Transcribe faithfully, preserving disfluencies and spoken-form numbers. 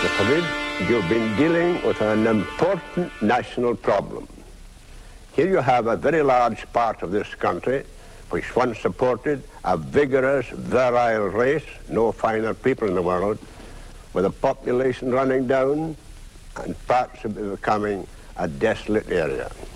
Mister Farid, you've been dealing with an important national problem. Here you have a very large part of this country which once supported a vigorous, virile race, no finer people in the world, with a population running down and parts of it becoming a desolate area.